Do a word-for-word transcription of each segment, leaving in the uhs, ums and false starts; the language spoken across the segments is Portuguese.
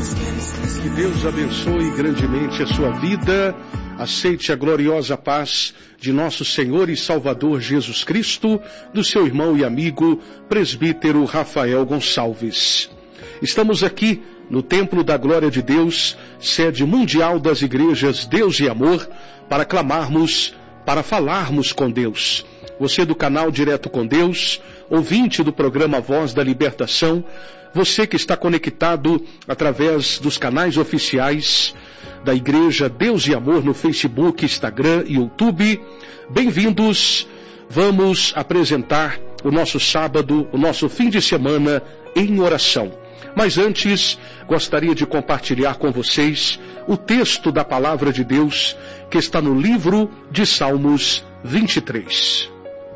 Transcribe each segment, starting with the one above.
Que Deus abençoe grandemente a sua vida. Aceite a gloriosa paz de nosso Senhor e Salvador Jesus Cristo, do seu irmão e amigo, presbítero Rafael Gonçalves. Estamos aqui no Templo da Glória de Deus, sede mundial das igrejas Deus e Amor, para clamarmos, para falarmos com Deus. Você do canal Direto com Deus, ouvinte do programa Voz da Libertação, você que está conectado através dos canais oficiais da Igreja Deus e Amor no Facebook, Instagram e YouTube, bem-vindos. Vamos apresentar o nosso sábado, o nosso fim de semana em oração. Mas antes, gostaria de compartilhar com vocês o texto da Palavra de Deus que está no livro de Salmos vinte e três.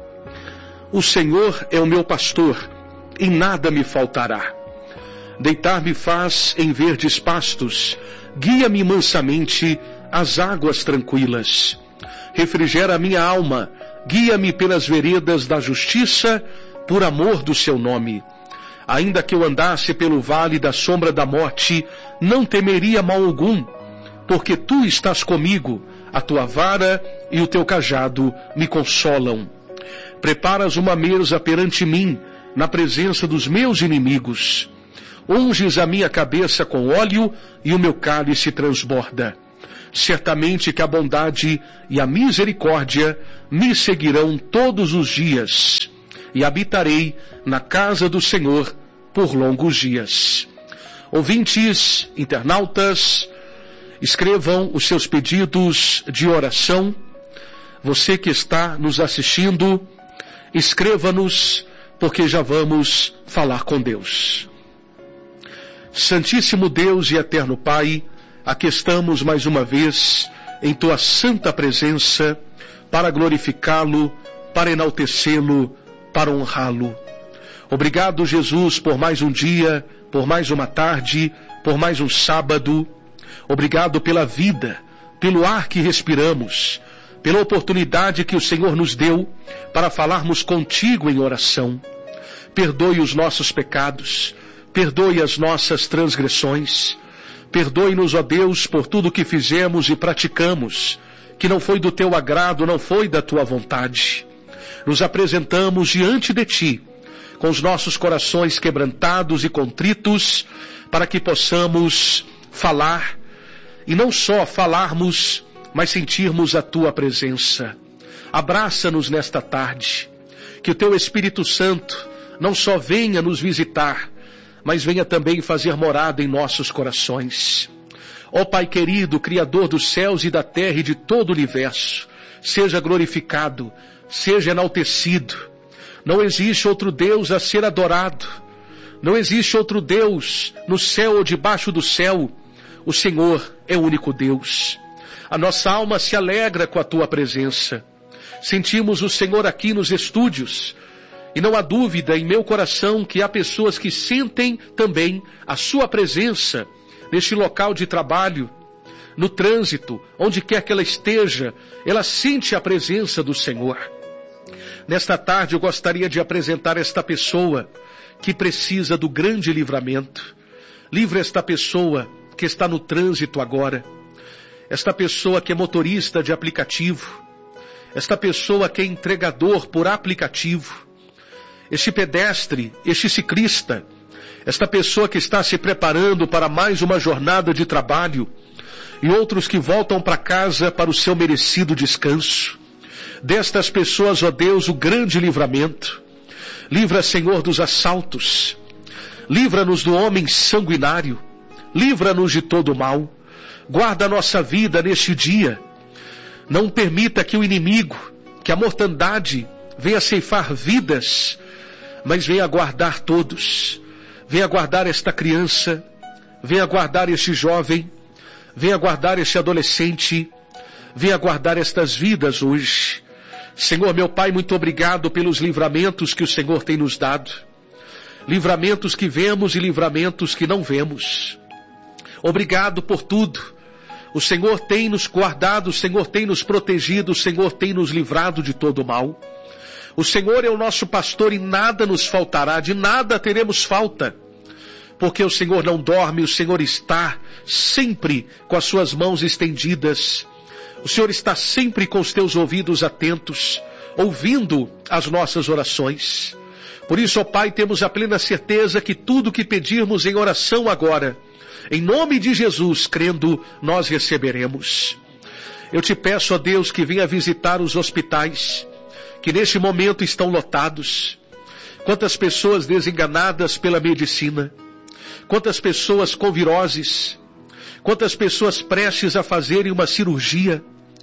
O Senhor é o meu pastor, e nada me faltará. Deitar-me faz em verdes pastos, guia-me mansamente às águas tranquilas. Refrigera a minha alma, guia-me pelas veredas da justiça, por amor do seu nome. Ainda que eu andasse pelo vale da sombra da morte, não temeria mal algum, porque tu estás comigo, a tua vara e o teu cajado me consolam. Preparas uma mesa perante mim, na presença dos meus inimigos. Unges a minha cabeça com óleo e o meu cálice transborda. Certamente que a bondade e a misericórdia me seguirão todos os dias, e habitarei na casa do Senhor por longos dias. Ouvintes, internautas, escrevam os seus pedidos de oração. Você que está nos assistindo, escreva-nos, porque já vamos falar com Deus. Santíssimo Deus e eterno Pai, aqui estamos mais uma vez em Tua santa presença para glorificá-lo, para enaltecê-lo, para honrá-lo. Obrigado, Jesus, por mais um dia, por mais uma tarde, por mais um sábado. Obrigado pela vida, pelo ar que respiramos, pela oportunidade que o Senhor nos deu para falarmos contigo em oração. Perdoe os nossos pecados, perdoe as nossas transgressões, perdoe-nos, ó Deus, por tudo que fizemos e praticamos, que não foi do teu agrado, não foi da tua vontade. Nos apresentamos diante de ti, com os nossos corações quebrantados e contritos, para que possamos falar, e não só falarmos, mas sentirmos a tua presença. Abraça-nos nesta tarde, que o teu Espírito Santo não só venha nos visitar, mas venha também fazer morada em nossos corações. Ó Pai querido, Criador dos céus e da terra e de todo o universo, seja glorificado, seja enaltecido. Não existe outro Deus a ser adorado, não existe outro Deus no céu ou debaixo do céu. O Senhor é o único Deus. A nossa alma se alegra com a tua presença. Sentimos o Senhor aqui nos estúdios. E não há dúvida em meu coração que há pessoas que sentem também a sua presença neste local de trabalho, no trânsito, onde quer que ela esteja, ela sente a presença do Senhor. Nesta tarde eu gostaria de apresentar esta pessoa que precisa do grande livramento. Livra esta pessoa que está no trânsito agora. Esta pessoa que é motorista de aplicativo, esta pessoa que é entregador por aplicativo, este pedestre, este ciclista, esta pessoa que está se preparando para mais uma jornada de trabalho, e outros que voltam para casa para o seu merecido descanso. Destas pessoas, ó Deus, o grande livramento. Livra, Senhor, dos assaltos. Livra-nos do homem sanguinário. Livra-nos de todo o mal. Guarda a nossa vida neste dia. Não permita que o inimigo, que a mortandade venha ceifar vidas, mas venha guardar todos. Venha guardar esta criança, venha guardar este jovem, venha guardar este adolescente, venha guardar estas vidas hoje. Senhor, meu Pai, muito obrigado pelos livramentos que o Senhor tem nos dado. Livramentos que vemos e livramentos que não vemos. Obrigado por tudo. O Senhor tem nos guardado, o Senhor tem nos protegido, o Senhor tem nos livrado de todo o mal. O Senhor é o nosso pastor e nada nos faltará, de nada teremos falta, porque o Senhor não dorme, o Senhor está sempre com as suas mãos estendidas. O Senhor está sempre com os teus ouvidos atentos, ouvindo as nossas orações. Por isso, ó Pai, temos a plena certeza que tudo que pedirmos em oração agora, em nome de Jesus, crendo, nós receberemos. Eu te peço, ó Deus, que venha visitar os hospitais, que neste momento estão lotados. Quantas pessoas desenganadas pela medicina, quantas pessoas com viroses, quantas pessoas prestes a fazerem uma cirurgia,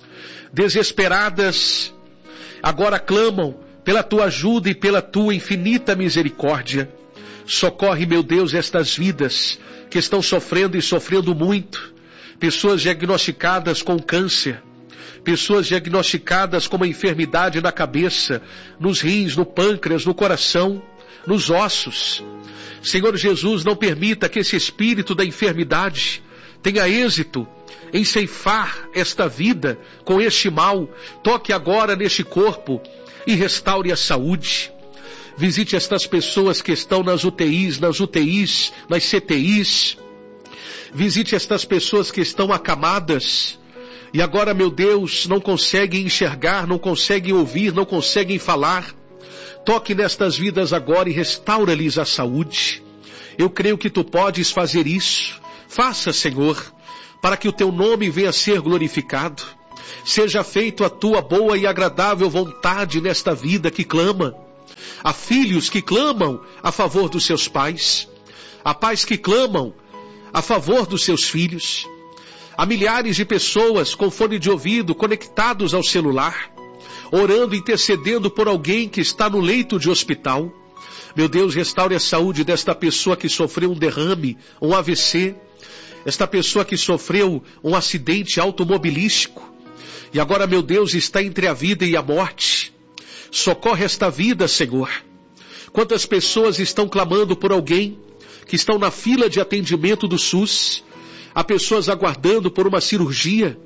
desesperadas, agora clamam pela tua ajuda e pela tua infinita misericórdia. Socorre, meu Deus, estas vidas que estão sofrendo e sofrendo muito. Pessoas diagnosticadas com câncer, pessoas diagnosticadas com uma enfermidade na cabeça, nos rins, no pâncreas, no coração, nos ossos. Senhor Jesus, não permita que esse espírito da enfermidade tenha êxito em ceifar esta vida com este mal. Toque agora neste corpo e restaure a saúde. Visite estas pessoas que estão nas U T Is, nas U T Is, nas C T Is. Visite estas pessoas que estão acamadas e agora, meu Deus, não conseguem enxergar, não conseguem ouvir, não conseguem falar. Toque nestas vidas agora e restaura-lhes a saúde. Eu creio que tu podes fazer isso. Faça, Senhor, para que o teu nome venha a ser glorificado. Seja feito a tua boa e agradável vontade nesta vida que clama. Há filhos que clamam a favor dos seus pais. Há pais que clamam a favor dos seus filhos. Há milhares de pessoas com fone de ouvido conectados ao celular, orando, intercedendo por alguém que está no leito de hospital. Meu Deus, restaure a saúde desta pessoa que sofreu um derrame, um A V C. Esta pessoa que sofreu um acidente automobilístico. E agora, meu Deus, está entre a vida e a morte. Socorre esta vida, Senhor. Quantas pessoas estão clamando por alguém que estão na fila de atendimento do SUS. Há pessoas aguardando por uma cirurgia.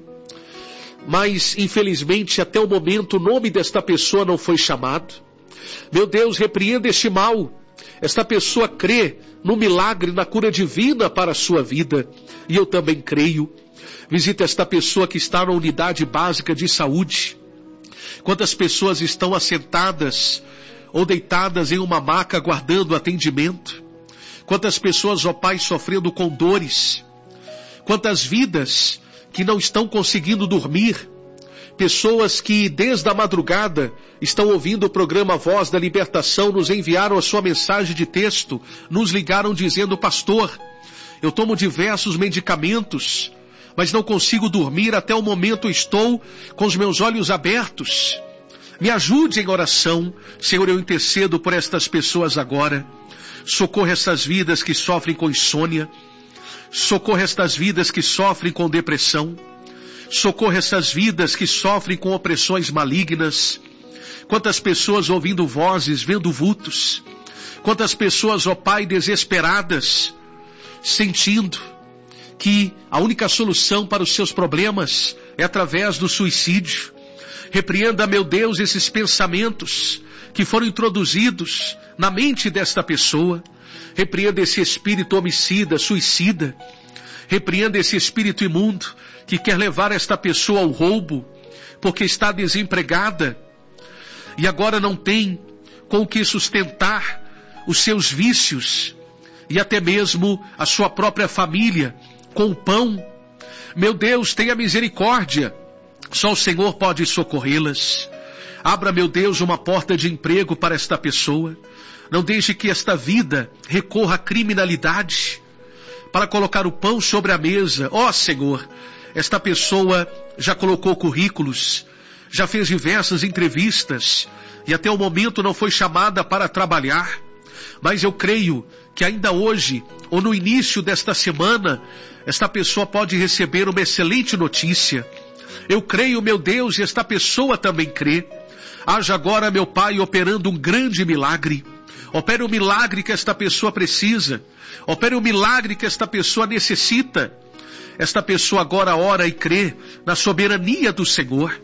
Mas, infelizmente, até o momento, o nome desta pessoa não foi chamado. Meu Deus, repreenda este mal. Esta pessoa crê no milagre, na cura divina para a sua vida. E eu também creio. Visita esta pessoa que está na unidade básica de saúde. Quantas pessoas estão assentadas ou deitadas em uma maca aguardando atendimento. Quantas pessoas, ó Pai, sofrendo com dores. Quantas vidas que não estão conseguindo dormir. Pessoas que desde a madrugada estão ouvindo o programa Voz da Libertação, nos enviaram a sua mensagem de texto, nos ligaram dizendo: pastor, eu tomo diversos medicamentos, mas não consigo dormir, até o momento estou com os meus olhos abertos. Me ajude em oração. Senhor, eu intercedo por estas pessoas agora. Socorra essas vidas que sofrem com insônia. Socorra estas vidas que sofrem com depressão. Socorra essas vidas que sofrem com opressões malignas. Quantas pessoas ouvindo vozes, vendo vultos. Quantas pessoas, ó Pai, desesperadas, sentindo que a única solução para os seus problemas é através do suicídio. Repreenda, meu Deus, esses pensamentos que foram introduzidos na mente desta pessoa. Repreenda esse espírito homicida, suicida. Repreenda esse espírito imundo que quer levar esta pessoa ao roubo, porque está desempregada e agora não tem com o que sustentar os seus vícios e até mesmo a sua própria família com o pão. Meu Deus, tenha misericórdia. Só o Senhor pode socorrê-las. Abra, meu Deus, uma porta de emprego para esta pessoa. Não deixe que esta vida recorra à criminalidade para colocar o pão sobre a mesa. Ó Senhor, esta pessoa já colocou currículos, já fez diversas entrevistas e até o momento não foi chamada para trabalhar. Mas eu creio que ainda hoje, ou no início desta semana, esta pessoa pode receber uma excelente notícia. Eu creio, meu Deus, e esta pessoa também crê. Haja agora, meu Pai, operando um grande milagre. Opere o milagre que esta pessoa precisa. Opere o milagre que esta pessoa necessita. Esta pessoa agora ora e crê na soberania do Senhor.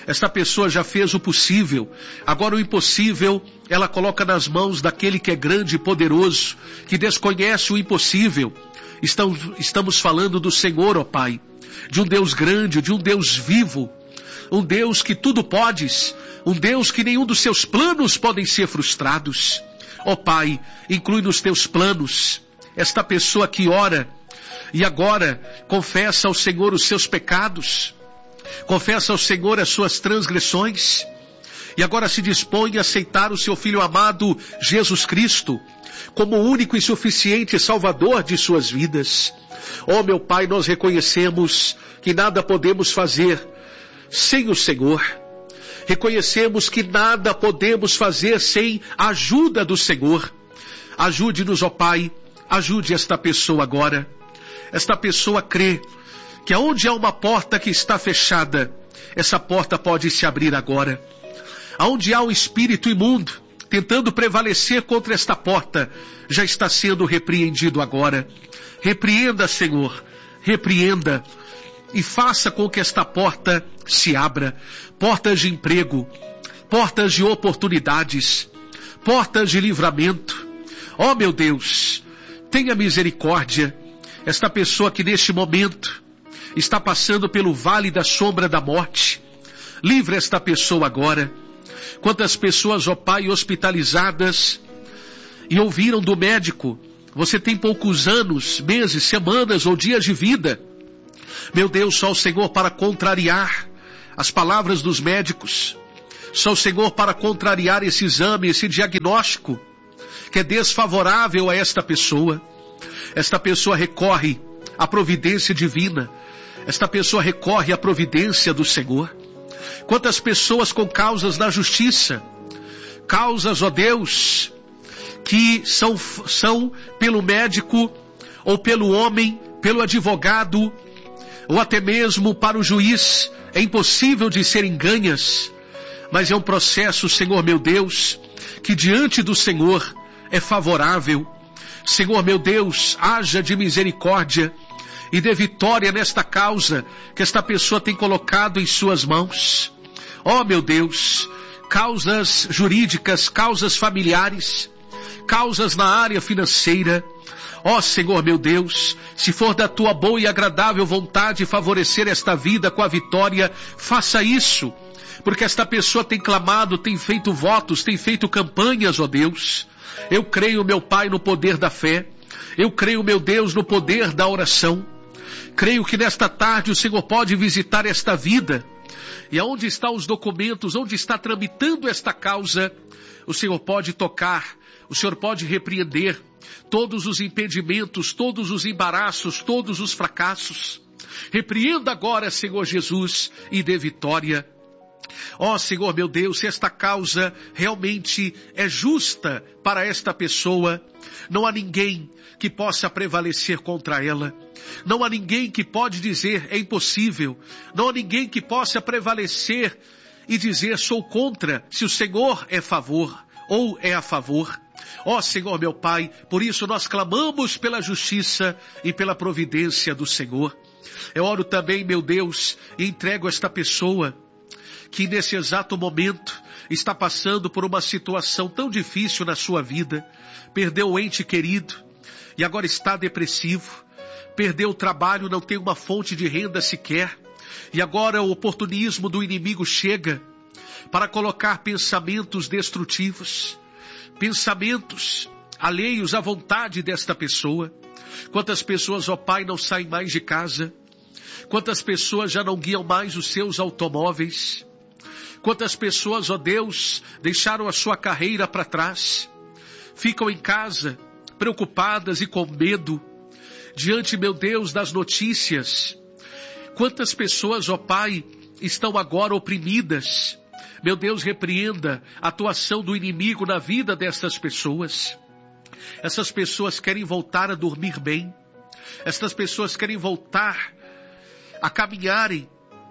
Esta pessoa já fez o possível, agora o impossível ela coloca nas mãos daquele que é grande e poderoso, que desconhece o impossível. Estamos, estamos falando do Senhor, ó Pai, de um Deus grande, de um Deus vivo, um Deus que tudo podes, um Deus que nenhum dos seus planos podem ser frustrados. Ó Pai, inclui nos teus planos esta pessoa que ora e agora confessa ao Senhor os seus pecados, confessa ao Senhor as suas transgressões, e agora se dispõe a aceitar o seu Filho amado, Jesus Cristo, como o único e suficiente Salvador de suas vidas. Ó meu Pai, nós reconhecemos que nada podemos fazer sem o Senhor. Reconhecemos que nada podemos fazer sem a ajuda do Senhor. Ajude-nos, ó Pai, ajude esta pessoa agora. Esta pessoa crê que aonde há uma porta que está fechada, essa porta pode se abrir agora. Aonde há um espírito imundo tentando prevalecer contra esta porta, já está sendo repreendido agora. Repreenda, Senhor, repreenda e faça com que esta porta se abra. Portas de emprego, portas de oportunidades, portas de livramento. Ó meu Deus, tenha misericórdia. Esta pessoa que neste momento está passando pelo vale da sombra da morte, livre esta pessoa agora. Quantas pessoas, ó Pai, hospitalizadas e ouviram do médico, você tem poucos anos, meses, semanas ou dias de vida. Meu Deus, só o Senhor para contrariar as palavras dos médicos, só o Senhor para contrariar esse exame, esse diagnóstico que é desfavorável a esta pessoa. Esta pessoa recorre à providência divina, esta pessoa recorre à providência do Senhor. Quantas pessoas com causas na justiça, causas, ó Deus, que são, são pelo médico, ou pelo homem, pelo advogado, ou até mesmo para o juiz, é impossível de serem ganhas, mas é um processo, Senhor meu Deus, que diante do Senhor é favorável. Senhor meu Deus, haja de misericórdia e dê vitória nesta causa que esta pessoa tem colocado em suas mãos. Ó meu Deus, causas jurídicas, causas familiares, causas na área financeira. Ó Senhor meu Deus, se for da tua boa e agradável vontade favorecer esta vida com a vitória, faça isso, porque esta pessoa tem clamado, tem feito votos, tem feito campanhas, ó Deus. Eu creio, meu Pai, no poder da fé. Eu creio, meu Deus, no poder da oração. Creio que nesta tarde o Senhor pode visitar esta vida. E aonde estão os documentos, onde está tramitando esta causa, o Senhor pode tocar, o Senhor pode repreender todos os impedimentos, todos os embaraços, todos os fracassos. Repreenda agora, Senhor Jesus, e dê vitória. Ó Senhor meu Deus, se esta causa realmente é justa para esta pessoa, não há ninguém que possa prevalecer contra ela. Não há ninguém que pode dizer é impossível. Não há ninguém que possa prevalecer e dizer sou contra, se o Senhor é a favor ou é a favor. Ó Senhor meu Pai, por isso nós clamamos pela justiça e pela providência do Senhor. Eu oro também, meu Deus, e entrego esta pessoa que nesse exato momento está passando por uma situação tão difícil na sua vida, perdeu o ente querido e agora está depressivo, perdeu o trabalho, não tem uma fonte de renda sequer, e agora o oportunismo do inimigo chega para colocar pensamentos destrutivos, pensamentos alheios à vontade desta pessoa. Quantas pessoas, ó Pai, não saem mais de casa? Quantas pessoas já não guiam mais os seus automóveis? Quantas pessoas, ó Deus, deixaram a sua carreira para trás? Ficam em casa, preocupadas e com medo, diante, meu Deus, das notícias. Quantas pessoas, ó Pai, estão agora oprimidas? Meu Deus, repreenda a atuação do inimigo na vida destas pessoas. Essas pessoas querem voltar a dormir bem. Essas pessoas querem voltar a caminharem.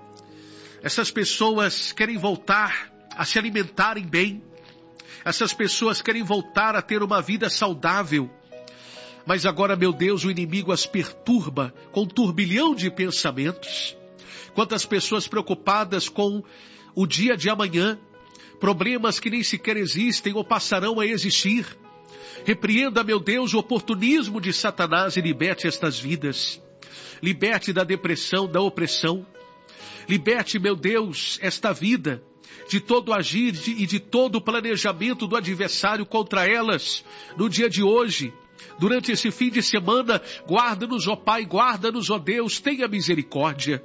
Essas pessoas querem voltar a se alimentarem bem. Essas pessoas querem voltar a ter uma vida saudável. Mas agora, meu Deus, o inimigo as perturba com um turbilhão de pensamentos. Quantas pessoas preocupadas com o dia de amanhã, problemas que nem sequer existem ou passarão a existir. Repreenda, meu Deus, o oportunismo de Satanás e liberte estas vidas. Liberte da depressão, da opressão. Liberte, meu Deus, esta vida de todo agir e de todo o planejamento do adversário contra elas no dia de hoje. Durante esse fim de semana, guarda-nos, ó Pai, guarda-nos, ó Deus, tenha misericórdia.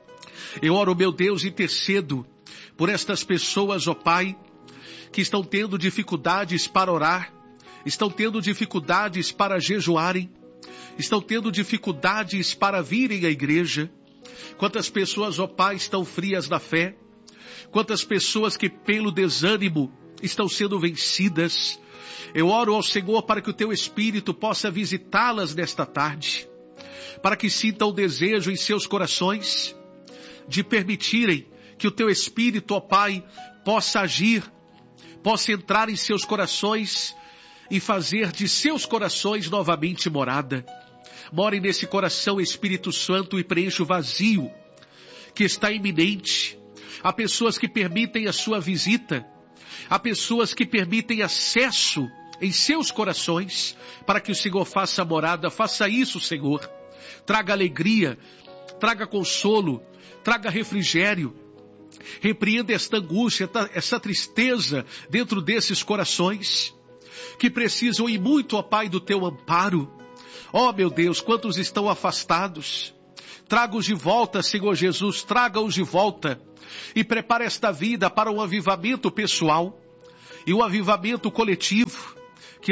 Eu oro, meu Deus, intercedo por estas pessoas, ó Pai, que estão tendo dificuldades para orar, estão tendo dificuldades para jejuarem, estão tendo dificuldades para virem à igreja. Quantas pessoas, ó Pai, estão frias na fé, quantas pessoas que pelo desânimo estão sendo vencidas. Eu oro ao Senhor para que o Teu Espírito possa visitá-las nesta tarde, para que sintam o desejo em seus corações de permitirem que o Teu Espírito, ó Pai, possa agir, possa entrar em seus corações e fazer de seus corações novamente morada. More nesse coração, Espírito Santo, e preencha o vazio que está iminente. Há pessoas que permitem a sua visita, há pessoas que permitem acesso em seus corações para que o Senhor faça morada. Faça isso, Senhor. Traga alegria, traga consolo, traga refrigério. Repreenda esta angústia, essa tristeza dentro desses corações que precisam e muito, ó Pai, do Teu amparo. Ó meu Deus, quantos estão afastados? Traga-os de volta, Senhor Jesus, traga-os de volta e prepara esta vida para um avivamento pessoal e um avivamento coletivo que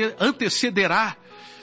antecederá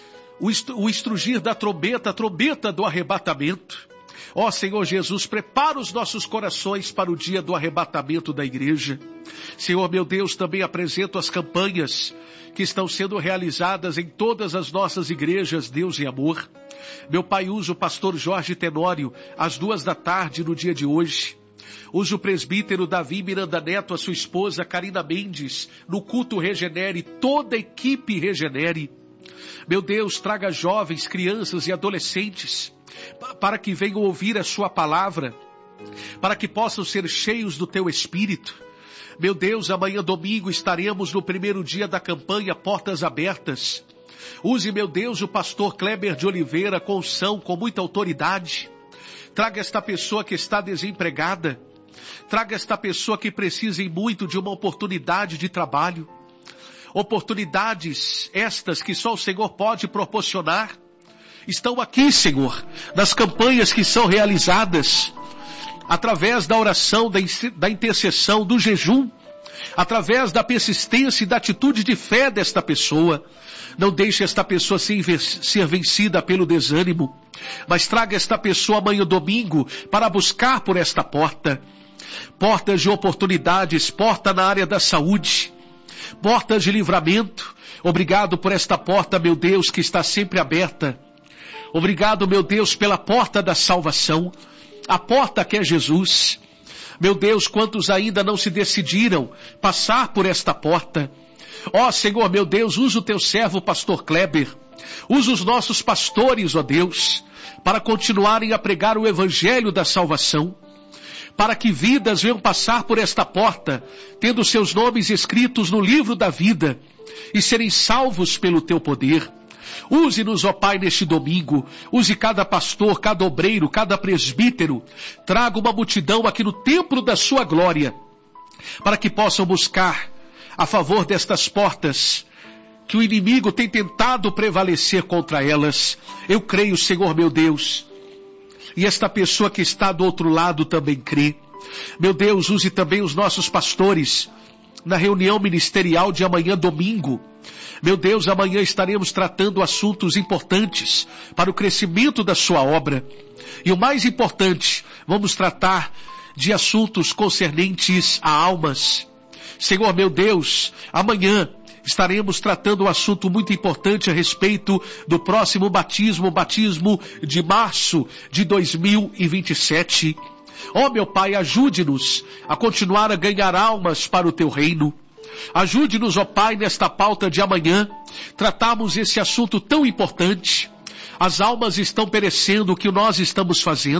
o estrugir da trombeta, a trombeta do arrebatamento. Ó Senhor Jesus, prepara os nossos corações para o dia do arrebatamento da igreja. Senhor meu Deus, também apresento as campanhas que estão sendo realizadas em todas as nossas igrejas, Deus e amor. Meu Pai, usa o pastor Jorge Tenório às duas da tarde no dia de hoje. Usa o presbítero Davi Miranda Neto, a sua esposa Karina Mendes, no culto Regenere, toda a equipe Regenere. Meu Deus, traga jovens, crianças e adolescentes para que venham ouvir a sua palavra, para que possam ser cheios do Teu Espírito. Meu Deus, amanhã domingo estaremos no primeiro dia da campanha Portas Abertas. Use, meu Deus, o pastor Kleber de Oliveira com unção, com muita autoridade. Traga esta pessoa que está desempregada. Traga esta pessoa que precisa muito de uma oportunidade de trabalho. Oportunidades estas que só o Senhor pode proporcionar. Estão aqui, Senhor, nas campanhas que são realizadas, através da oração, da intercessão, do jejum, através da persistência e da atitude de fé desta pessoa. Não deixe esta pessoa ser vencida pelo desânimo, mas traga esta pessoa amanhã domingo para buscar por esta porta. Portas de oportunidades, porta na área da saúde, portas de livramento. Obrigado por esta porta, meu Deus, que está sempre aberta. Obrigado, meu Deus, pela porta da salvação, a porta que é Jesus. Meu Deus, quantos ainda não se decidiram passar por esta porta? Ó Senhor, meu Deus, usa o Teu servo, pastor Kleber. Usa os nossos pastores, ó Deus, para continuarem a pregar o evangelho da salvação, para que vidas venham passar por esta porta, tendo seus nomes escritos no livro da vida e serem salvos pelo Teu poder. Use-nos, ó Pai, neste domingo. Use cada pastor, cada obreiro, cada presbítero. Traga uma multidão aqui no templo da sua glória, para que possam buscar a favor destas portas, que o inimigo tem tentado prevalecer contra elas. Eu creio, Senhor meu Deus, e esta pessoa que está do outro lado também crê. Meu Deus, use também os nossos pastores na reunião ministerial de amanhã domingo. Meu Deus, amanhã estaremos tratando assuntos importantes para o crescimento da sua obra. E o mais importante, vamos tratar de assuntos concernentes a almas. Senhor meu Deus, amanhã estaremos tratando um assunto muito importante a respeito do próximo batismo, o batismo de março de dois mil e vinte e sete. Ó meu Pai, ajude-nos a continuar a ganhar almas para o Teu reino. Ajude-nos, ó Pai, nesta pauta de amanhã, tratarmos esse assunto tão importante. As almas estão perecendo, o que nós estamos fazendo?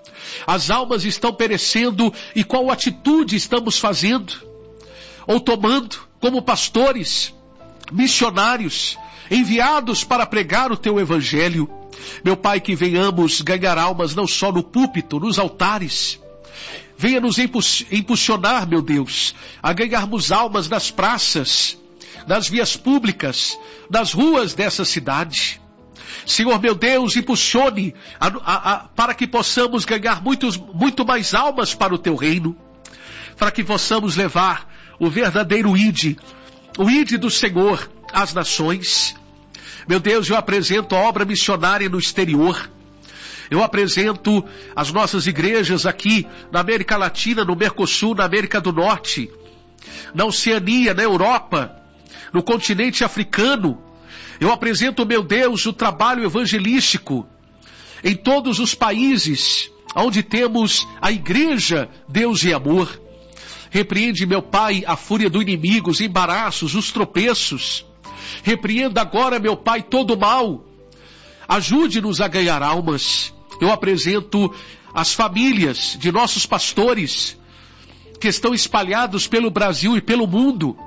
As almas estão perecendo e qual atitude estamos fazendo ou tomando como pastores, missionários, enviados para pregar o teu evangelho. Meu Pai, que venhamos ganhar almas não só no púlpito, nos altares. Venha nos impulsionar, meu Deus, a ganharmos almas nas praças, nas vias públicas, nas ruas dessa cidade. Senhor, meu Deus, impulsione a, a, a, para que possamos ganhar muitos, muito mais almas para o teu reino, para que possamos levar o verdadeiro ide, o ide do Senhor às nações. Meu Deus, eu apresento a obra missionária no exterior. Eu apresento as nossas igrejas aqui na América Latina, no Mercosul, na América do Norte, na Oceania, na Europa, no continente africano. Eu apresento, meu Deus, o trabalho evangelístico em todos os países onde temos a igreja Deus e Amor. Repreende, meu Pai, a fúria do inimigo, os embaraços, os tropeços. Repreenda agora, meu Pai, todo o mal. Ajude-nos a ganhar almas. Eu apresento as famílias de nossos pastores que estão espalhados pelo Brasil e pelo mundo.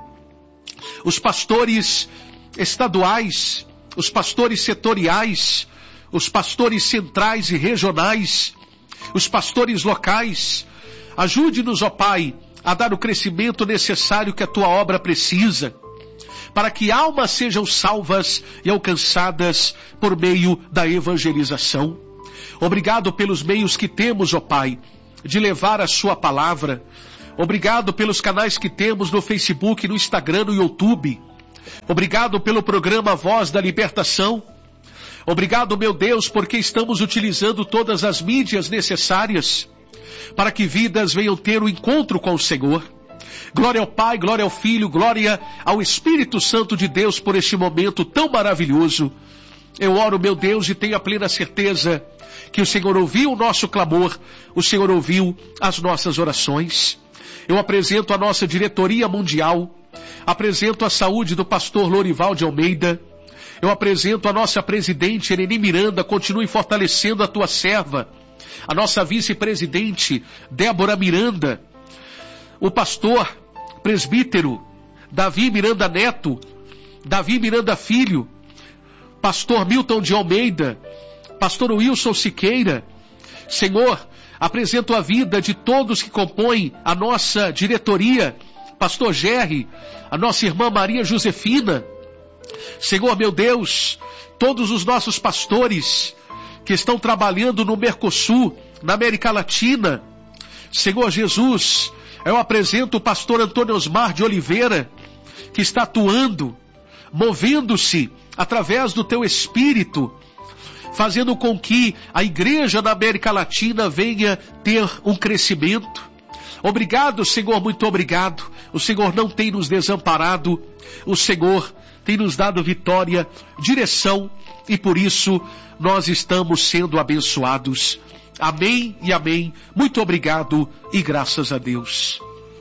Os pastores estaduais, os pastores setoriais, os pastores centrais e regionais, os pastores locais. Ajude-nos, ó Pai, a dar o crescimento necessário que a tua obra precisa, para que almas sejam salvas e alcançadas por meio da evangelização. Obrigado pelos meios que temos, ó Pai, de levar a sua palavra. Obrigado pelos canais que temos no Facebook, no Instagram, no YouTube. Obrigado pelo programa Voz da Libertação. Obrigado, meu Deus, porque estamos utilizando todas as mídias necessárias para que vidas venham ter o encontro com o Senhor. Glória ao Pai, glória ao Filho, glória ao Espírito Santo de Deus por este momento tão maravilhoso. Eu oro, meu Deus, e tenho a plena certeza que o Senhor ouviu o nosso clamor, o Senhor ouviu as nossas orações. Eu apresento a nossa diretoria mundial, apresento a saúde do pastor Lorival de Almeida, eu apresento a nossa presidente Ereni Miranda, continue fortalecendo a tua serva, a nossa vice-presidente Débora Miranda, o pastor presbítero Davi Miranda Neto, Davi Miranda Filho, pastor Milton de Almeida, pastor Wilson Siqueira. Senhor, apresento a vida de todos que compõem a nossa diretoria, pastor Gerry, a nossa irmã Maria Josefina. Senhor, meu Deus, todos os nossos pastores que estão trabalhando no Mercosul, na América Latina. Senhor Jesus, eu apresento o pastor Antônio Osmar de Oliveira, que está atuando, movendo-se através do teu Espírito, fazendo com que a igreja da América Latina venha ter um crescimento. Obrigado, Senhor, muito obrigado. O Senhor não tem nos desamparado, o Senhor tem nos dado vitória, direção, e por isso nós estamos sendo abençoados. Amém e amém. Muito obrigado e graças a Deus.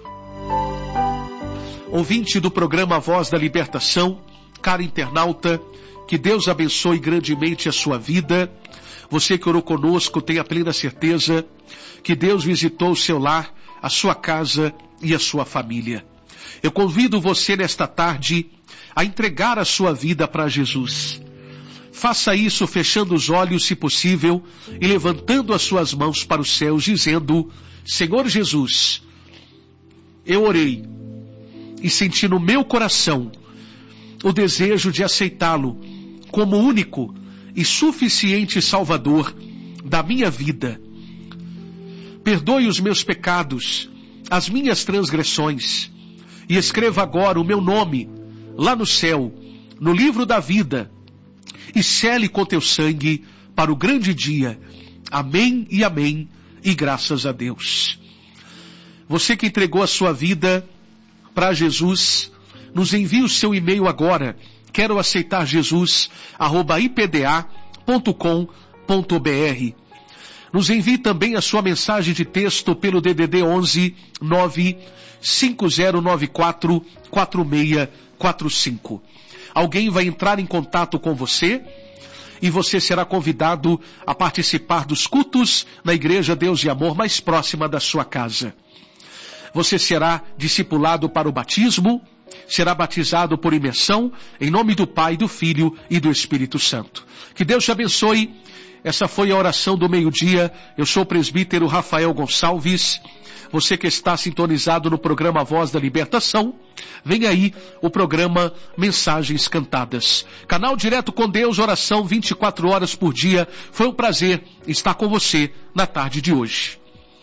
Ouvinte do programa Voz da Libertação, cara internauta, que Deus abençoe grandemente a sua vida. Você que orou conosco, tenha plena certeza que Deus visitou o seu lar, a sua casa e a sua família. Eu convido você nesta tarde a entregar a sua vida para Jesus. Faça isso fechando os olhos, se possível, e levantando as suas mãos para os céus, dizendo: Senhor Jesus, eu orei e senti no meu coração o desejo de aceitá-lo como único e suficiente Salvador da minha vida. Perdoe os meus pecados, as minhas transgressões, e escreva agora o meu nome lá no céu, no livro da vida, e sele com teu sangue para o grande dia. Amém e amém, e graças a Deus. Você que entregou a sua vida para Jesus, nos envie o seu e-mail agora. Quero aceitar Jesus, arroba i p d a ponto com ponto b r. Nos envie também a sua mensagem de texto pelo D D D onze nove cinco zero nove quatro quatro seis quatro cinco. Alguém vai entrar em contato com você e você será convidado a participar dos cultos na Igreja Deus e Amor mais próxima da sua casa. Você será discipulado para o batismo, será batizado por imersão, em nome do Pai, do Filho e do Espírito Santo. Que Deus te abençoe. Essa foi a oração do meio-dia. Eu sou o presbítero Rafael Gonçalves. Você que está sintonizado no programa Voz da Libertação, vem aí o programa Mensagens Cantadas. Canal Direto com Deus, oração vinte e quatro horas por dia. Foi um prazer estar com você na tarde de hoje.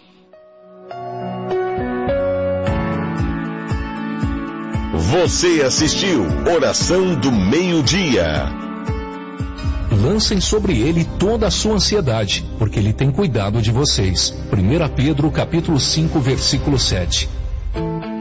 Você assistiu Oração do Meio-Dia. Lancem sobre ele toda a sua ansiedade, porque ele tem cuidado de vocês. primeira Pedro capítulo cinco, versículo sete.